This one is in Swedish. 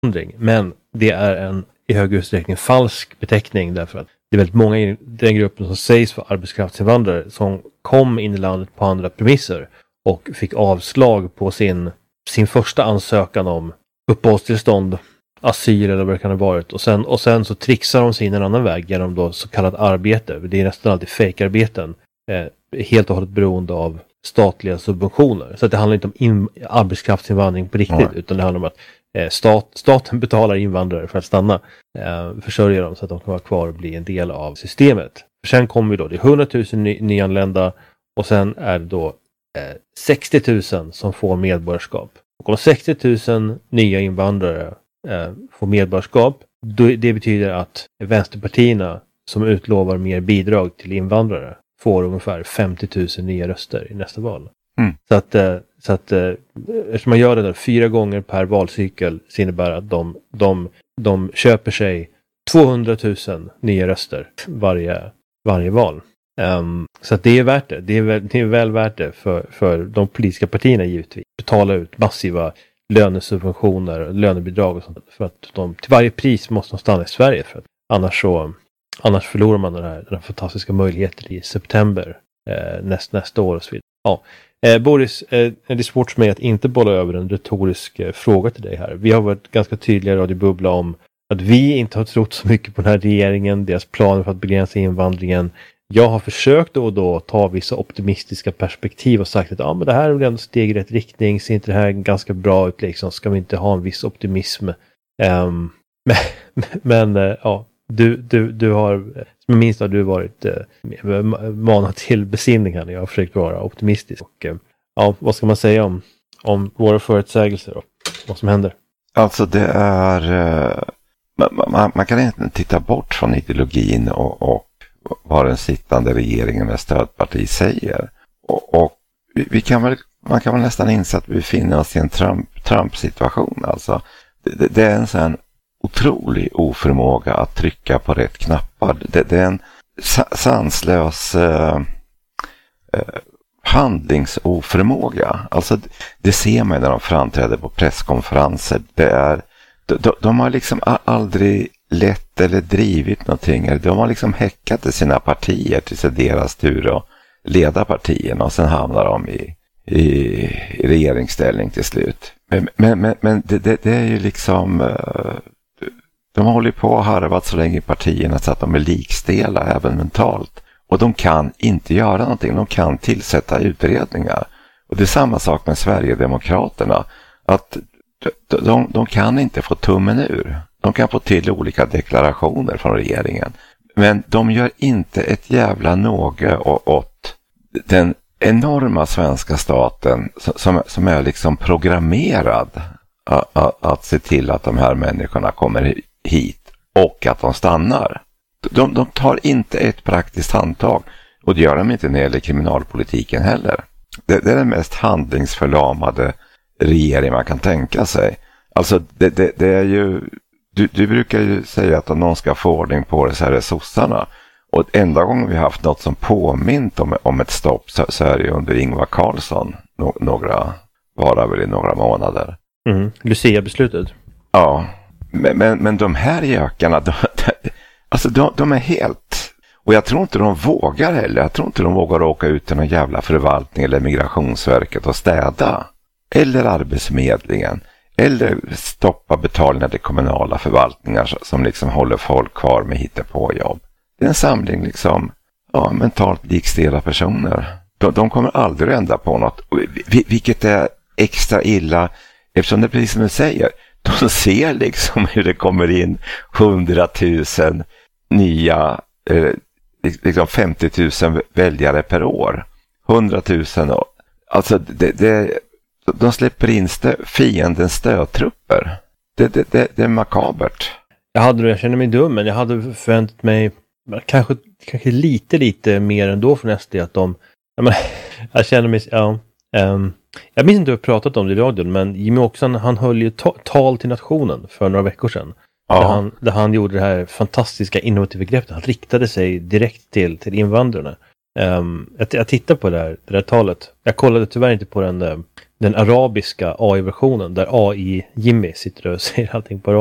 invandring. Men det är en i hög utsträckning falsk beteckning därför att det är väldigt många i den gruppen som sägs vara arbetskraftsinvandrare som kom in i landet på andra premisser och fick avslag på sin första ansökan om uppehållstillstånd, asyl eller vad det kan ha varit. Och sen så trixar de sig in en annan väg genom då så kallat arbete. Det är nästan alltid fejkarbeten. Helt och hållet beroende av statliga subventioner. Så att det handlar inte om arbetskraftsinvandring på riktigt utan det handlar om att staten betalar invandrare för att stanna, försörja dem så att de kan vara kvar och bli en del av systemet. Sen kommer vi då, det är 100 000 nyanlända och sen är det då 60 000 som får medborgarskap. Och om 60 000 nya invandrare får medborgarskap, det betyder att vänsterpartierna som utlovar mer bidrag till invandrare får ungefär 50 000 nya röster i nästa val. Så att eftersom man gör det där 4 gånger per valcykel så innebär att de köper sig 200 000 nya röster varje val. Så att det är värt det. Det är väl värt det för de politiska partierna givetvis. Betala ut massiva lönesubventioner, lönebidrag och sånt. För att de till varje pris måste stanna i Sverige. För att annars förlorar man den här fantastiska möjligheten i september nästa år och så vidare. Ja. Boris, det är svårt för mig att inte bolla över en retorisk fråga till dig här. Vi har varit ganska tydliga i Radio Bubbla om att vi inte har trott så mycket på den här regeringen, deras planer för att begränsa invandringen. Jag har försökt då ta vissa optimistiska perspektiv och sagt att men det här är väl en steg i rätt riktning, ser inte det här ganska bra ut liksom, ska vi inte ha en viss optimism? Men du har, som jag minns har du varit manad till besinning här när jag har försökt vara optimistisk. Och vad ska man säga om våra förutsägelser och vad som händer? Alltså det är, man kan inte titta bort från ideologin och vad den sittande regeringen med stödparti säger. Och man kan väl nästan inse att vi befinner oss i en Trump-situation. Alltså, det är en sån otrolig oförmåga att trycka på rätt knappar. Det är en sanslös handlingsoförmåga. Alltså, det ser man när de framträder på presskonferenser. De har liksom aldrig lett eller drivit någonting. De har liksom häckat i sina partier tills det är deras tur att leda partierna och sen hamnar de i regeringsställning till slut. Men det är ju liksom de har hållit på och harvat så länge i partierna så att de är likstela även mentalt. Och de kan inte göra någonting. De kan tillsätta utredningar. Och det är samma sak med Sverigedemokraterna. Att de kan inte få tummen ur. De kan få till olika deklarationer från regeringen. Men de gör inte ett jävla något åt den enorma svenska staten som är liksom programmerad att se till att de här människorna kommer hit och att de stannar. De tar inte ett praktiskt handtag och det gör de inte när det gäller kriminalpolitiken heller. Det är den mest handlingsförlamade regering man kan tänka sig. Alltså det är ju, du brukar ju säga att om någon ska få ordning på det så är det sossarna. Och enda gången vi har haft något som påmint om ett stopp så är det under Ingvar Carlsson. Bara väl i några månader. Lucia-beslutet. Ja, men de här gökarna, de är helt... Och jag tror inte de vågar heller. Jag tror inte de vågar åka ut till någon jävla förvaltning eller Migrationsverket och städa. Eller Arbetsförmedlingen. Eller stoppa betalningar till kommunala förvaltningar som liksom håller folk kvar med hittepåjobb. Det är en samling liksom, mentalt likställda personer. De kommer aldrig ändra på något. Vilket är extra illa eftersom det precis som du säger. De ser liksom hur det kommer in 100 000 nya, liksom 50 000 väljare per år. 100 000. Alltså de släpper in fiendens stödtrupper. Det är makabert. Jag känner mig dum, men jag hade förväntat mig kanske lite mer ändå från SD att jag känner mig jag minns inte hur jag pratat om det i radion, men Jimmy Åkesson, han höll ju tal till nationen för några veckor sedan. Ja. Där han gjorde det här fantastiska innovativa greppet. Han riktade sig direkt till invandrarna. Jag tittade på det här talet. Jag kollade tyvärr inte på den den arabiska AI-versionen där AI Jimmy sitter och säger allting på